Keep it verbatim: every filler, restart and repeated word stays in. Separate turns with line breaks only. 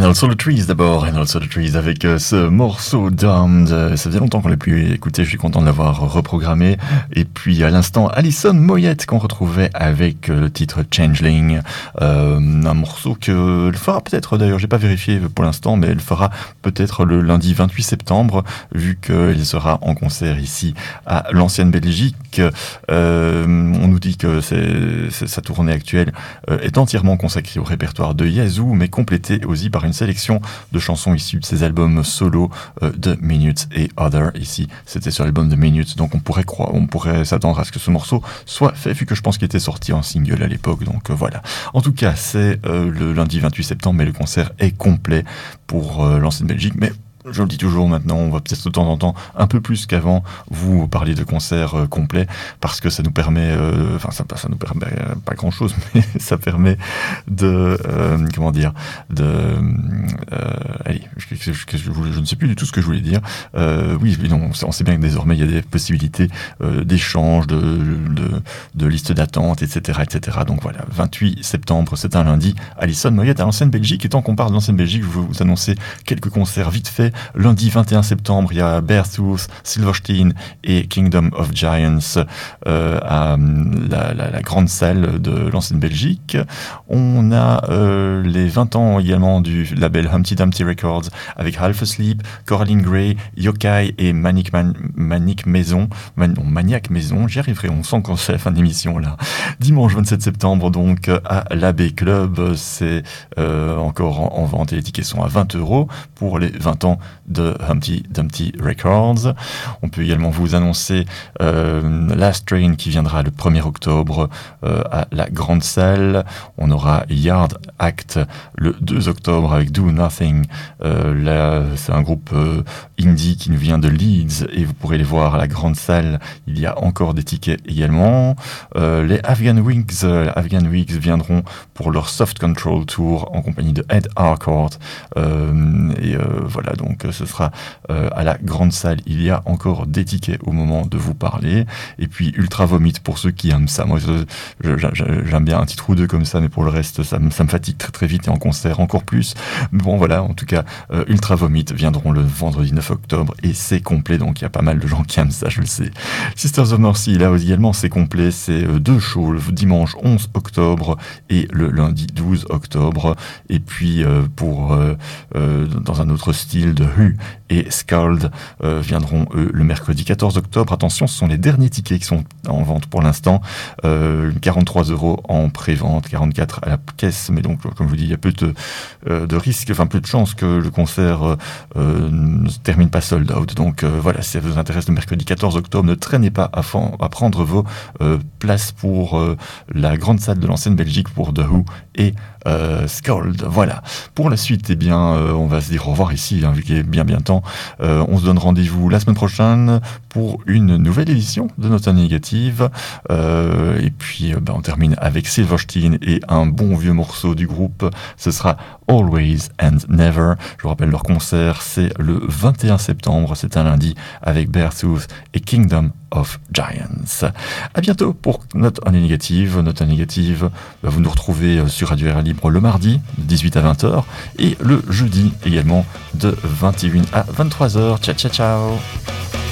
Also the Trees d'abord, And Also the Trees avec euh, ce morceau Damned. Euh, ça faisait longtemps qu'on l'a pu écouter, je suis content de l'avoir reprogrammé. Et puis à l'instant, Alison Moyet qu'on retrouvait avec euh, le titre Changeling. Euh, un morceau que elle fera peut-être, d'ailleurs j'ai pas vérifié pour l'instant, mais elle fera peut-être le lundi vingt-huit septembre, vu qu'elle sera en concert ici à l'ancienne Belgique. Euh, on nous dit que c'est, c'est, sa tournée actuelle euh, est entièrement consacrée au répertoire de Yazoo, mais complétée aussi par une sélection de chansons issues de ses albums solo euh, de Minutes et Other. Ici, c'était sur l'album de Minutes, donc on pourrait croire, on pourrait s'attendre à ce que ce morceau soit fait, vu que je pense qu'il était sorti en single à l'époque. Donc euh, voilà. En tout cas, c'est euh, le lundi vingt-huit septembre, mais le concert est complet pour euh, l'ancienne Belgique. Mais je le dis toujours maintenant, on va peut-être de temps en temps, un peu plus qu'avant, vous parler de concerts euh, complets, parce que ça nous permet, euh, enfin ça, ça nous permet euh, pas grand-chose, mais ça permet de, euh, comment dire, de, euh, allez, je, je, je, je, je ne sais plus du tout ce que je voulais dire. Euh, oui, non, on sait bien que désormais il y a des possibilités euh, d'échange, de, de, de listes d'attente, et cetera, et cetera. Donc voilà, vingt-huit septembre, c'est un lundi. Alison Moyet à l'ancienne Belgique. Et tant qu'on parle de l'ancienne Belgique, je vais vous annoncer quelques concerts vite fait. Lundi vingt et un septembre, il y a Beartooth, Silverstein et Kingdom of Giants euh, à la, la, la grande salle de l'ancienne Belgique. On a euh, les vingt ans également du label Humpty Dumpty Records avec Half Asleep, Coraline Gray, Yokai et Manic, Man, Manic Maison. Man, non, Maniac Maison, j'y arriverai, on sent qu'on fait la fin d'émission là. Dimanche vingt-sept septembre, donc à l'A B Club, c'est euh, encore en, en vente et les tickets sont à vingt euros pour les vingt ans de Humpty Dumpty Records. On peut également vous annoncer euh, Last Train qui viendra le premier octobre euh, à la grande salle. On aura Yard Act le deux octobre avec Do Nothing. Euh, là, c'est un groupe euh, indie qui nous vient de Leeds et vous pourrez les voir à la grande salle. Il y a encore des tickets également. Euh, les Afghan Wigs, euh, Afghan Wigs viendront pour leur Soft Control Tour en compagnie de Ed Harcourt. Euh, et euh, voilà, donc Donc ce sera euh, à la grande salle. Il y a encore des tickets au moment de vous parler. Et puis Ultra Vomit pour ceux qui aiment ça. Moi, je, je, je, j'aime bien un titre ou deux comme ça, mais pour le reste, ça me, ça me fatigue très très vite et en concert encore plus. Mais bon, voilà, en tout cas, euh, Ultra Vomit viendront le vendredi neuf octobre et c'est complet. Donc il y a pas mal de gens qui aiment ça, je le sais. Sisters of Mercy, là également, c'est complet. C'est euh, deux shows, le dimanche onze octobre et le lundi douze octobre. Et puis euh, pour euh, euh, dans un autre style de Who et Scald euh, viendront eux le mercredi quatorze octobre. Attention, ce sont les derniers tickets qui sont en vente pour l'instant. Euh, quarante-trois euros en pré-vente, quarante-quatre à la caisse. Mais donc, comme je vous dis, il y a peu de, euh, de risques, enfin peu de chances que le concert euh, ne se termine pas sold out. Donc euh, voilà, si ça vous intéresse, le mercredi quatorze octobre, ne traînez pas à, fan, à prendre vos euh, places pour euh, la grande salle de l'ancienne Belgique pour The Who et euh, Scald. Voilà. Pour la suite, eh bien, euh, on va se dire au revoir ici, hein, vu qu'il est bien bien temps. Euh, on se donne rendez-vous la semaine prochaine pour une nouvelle édition de Notes Négatives. Euh, et puis, euh, ben, on termine avec Silverstein et un bon vieux morceau du groupe. Ce sera Always and Never. Je vous rappelle, leur concert, c'est le vingt et un septembre. C'est un lundi avec Beartooth et Kingdom of Giants. À bientôt pour Notes Négatives. Notes Négatives, ben, vous nous retrouvez sur Radio Air Libre le mardi de dix-huit à vingt heures et le jeudi également de vingt et une à vingt-trois heures. Ciao, ciao, ciao.